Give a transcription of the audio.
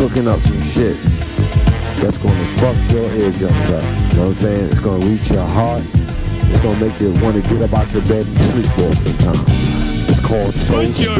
cooking up some shit that's gonna fuck your eardrums up. You know what I'm saying? It's gonna reach your heart. It's gonna make you want to get up out the bed and sleepwalk in time. It's called Soul Spiritual.